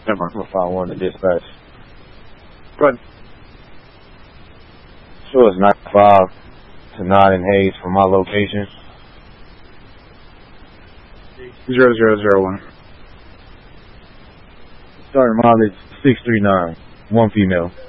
Never. I'm gonna find one to dispatch. Go ahead. So it's 95 to 9 in Hayes from my location. 0001. Starting mileage 639. One female.